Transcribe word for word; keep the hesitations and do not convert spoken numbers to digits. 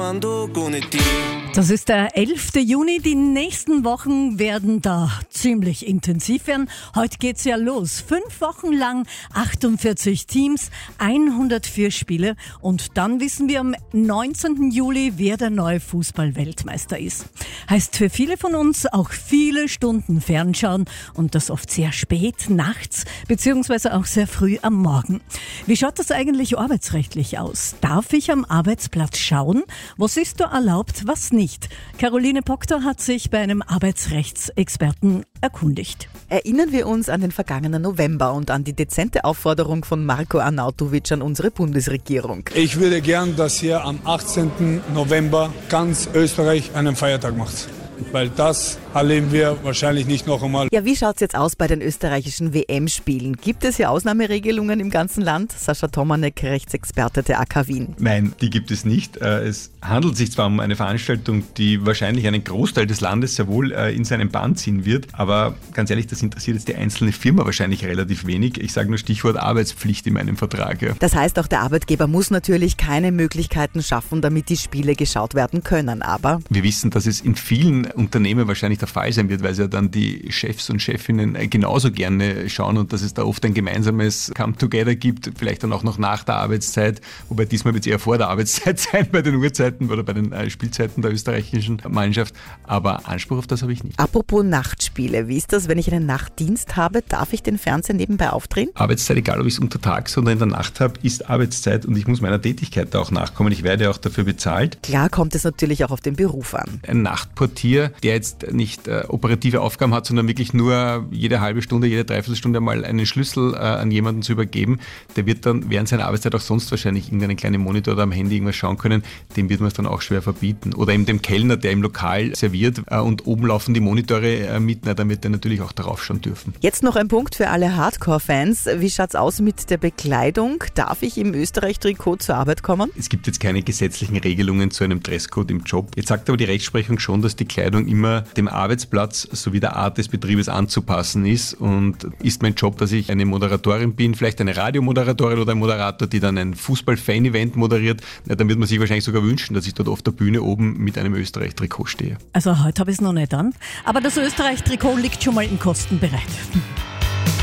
ando con te. Das ist der elfte Juni. Die nächsten Wochen werden da ziemlich intensiv werden. Heute geht's ja los. Fünf Wochen lang, achtundvierzig Teams, hundertvier Spiele. Und dann wissen wir am neunzehnten Juli, wer der neue Fußball-Weltmeister ist. Heißt für viele von uns auch viele Stunden Fernschauen und das oft sehr spät, nachts, beziehungsweise auch sehr früh am Morgen. Wie schaut das eigentlich arbeitsrechtlich aus? Darf ich am Arbeitsplatz schauen? Was ist da erlaubt, was nicht? Caroline Proctor hat sich bei einem Arbeitsrechtsexperten erkundigt. Erinnern wir uns an den vergangenen November und an die dezente Aufforderung von Marko Arnautovic an unsere Bundesregierung. Ich würde gern, dass hier am achtzehnten November ganz Österreich einen Feiertag macht. Weil das erleben wir wahrscheinlich nicht noch einmal. Ja, wie schaut's jetzt aus bei den österreichischen W M-Spielen? Gibt es hier Ausnahmeregelungen im ganzen Land? Sascha Tomanek, Rechtsexperte der A K Wien. Nein, die gibt es nicht. Es handelt sich zwar um eine Veranstaltung, die wahrscheinlich einen Großteil des Landes sehr wohl in seinen Bann ziehen wird, aber ganz ehrlich, das interessiert jetzt die einzelne Firma wahrscheinlich relativ wenig. Ich sage nur Stichwort Arbeitspflicht in meinem Vertrag. Ja. Das heißt, auch der Arbeitgeber muss natürlich keine Möglichkeiten schaffen, damit die Spiele geschaut werden können, aber wir wissen, dass es in vielen Unternehmen wahrscheinlich der Fall sein wird, weil ja dann die Chefs und Chefinnen genauso gerne schauen und dass es da oft ein gemeinsames Come-Together gibt, vielleicht dann auch noch nach der Arbeitszeit, wobei diesmal wird es eher vor der Arbeitszeit sein bei den Uhrzeiten oder bei den Spielzeiten der österreichischen Mannschaft, aber Anspruch auf das habe ich nicht. Apropos Nachtspiele, wie ist das, wenn ich einen Nachtdienst habe, darf ich den Fernseher nebenbei aufdrehen? Arbeitszeit, egal ob ich es untertags oder in der Nacht habe, ist Arbeitszeit und ich muss meiner Tätigkeit da auch nachkommen, ich werde auch dafür bezahlt. Klar kommt es natürlich auch auf den Beruf an. Ein Nachtportier, der jetzt nicht äh, operative Aufgaben hat, sondern wirklich nur jede halbe Stunde, jede Dreiviertelstunde mal einen Schlüssel äh, an jemanden zu übergeben, der wird dann während seiner Arbeitszeit auch sonst wahrscheinlich irgendeinen kleinen Monitor oder am Handy irgendwas schauen können, dem wird man es dann auch schwer verbieten. Oder eben dem Kellner, der im Lokal serviert äh, und oben laufen die Monitore äh, mit, na, dann wird der natürlich auch darauf schauen dürfen. Jetzt noch ein Punkt für alle Hardcore-Fans. Wie schaut's aus mit der Bekleidung? Darf ich im Österreich-Trikot zur Arbeit kommen? Es gibt jetzt keine gesetzlichen Regelungen zu einem Dresscode im Job. Jetzt sagt aber die Rechtsprechung schon, dass die Kleidung immer dem Arbeitsplatz sowie der Art des Betriebes anzupassen ist. Und ist mein Job, dass ich eine Moderatorin bin, vielleicht eine Radiomoderatorin oder ein Moderator, die dann ein Fußball-Fan-Event moderiert, na, dann wird man sich wahrscheinlich sogar wünschen, dass ich dort auf der Bühne oben mit einem Österreich-Trikot stehe. Also heute habe ich es noch nicht an, aber das Österreich-Trikot liegt schon mal im Kostenbereich.